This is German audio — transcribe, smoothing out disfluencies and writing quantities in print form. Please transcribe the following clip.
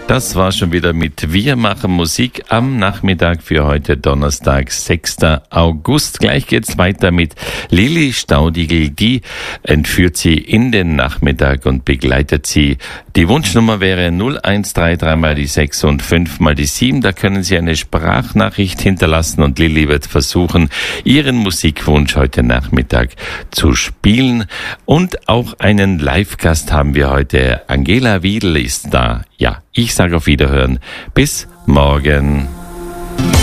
Das war schon wieder mit Wir machen Musik am Nachmittag für heute Donnerstag, 6. August. Gleich geht's weiter mit Lilly Staudigl. Die entführt sie in den Nachmittag und begleitet sie. Die Wunschnummer wäre 0133 mal die 6 und 5 mal die 7. Da können Sie eine Sprachnachricht hinterlassen und Lilly wird versuchen, Ihren Musikwunsch heute Nachmittag zu spielen. Und auch einen Live-Gast haben wir heute. Angela Wiedl ist da. Ja, ich sage auf Wiederhören. Bis morgen.